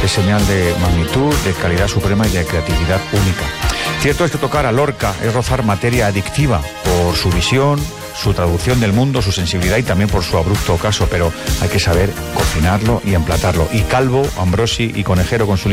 Es señal de magnitud, de calidad suprema y de creatividad única. Cierto es que tocar a Lorca es rozar materia adictiva por su visión, su traducción del mundo, su sensibilidad y también por su abrupto ocaso, pero hay que saber cocinarlo y emplatarlo. Y Calvo, Ambrosi y Conejero con su